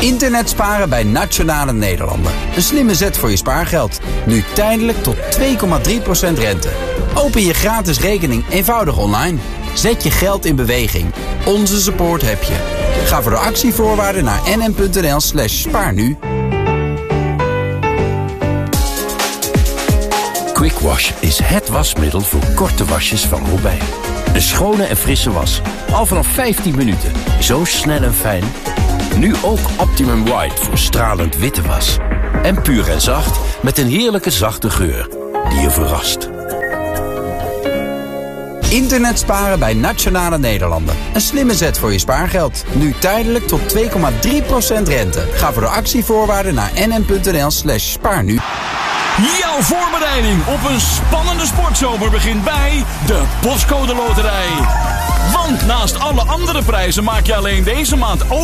Internet sparen bij Nationale Nederlanden. Een slimme zet voor je spaargeld. Nu tijdelijk tot 2,3% rente. Open je gratis rekening eenvoudig online. Zet je geld in beweging. Onze support heb je. Ga voor de actievoorwaarden naar nm.nl/spaarnu. Quick Wash is het wasmiddel voor korte wasjes van Robijn. Een schone en frisse was. Al vanaf 15 minuten. Zo snel en fijn. Nu ook Optimum White voor stralend witte was. En puur en zacht met een heerlijke zachte geur die je verrast. Internet sparen bij Nationale Nederlanden. Een slimme zet voor je spaargeld. Nu tijdelijk tot 2,3% rente. Ga voor de actievoorwaarden naar nm.nl/spaarnu. Jouw voorbereiding op een spannende sportzomer begint bij de Postcode Loterij. Want naast alle andere prijzen maak je alleen deze maand ook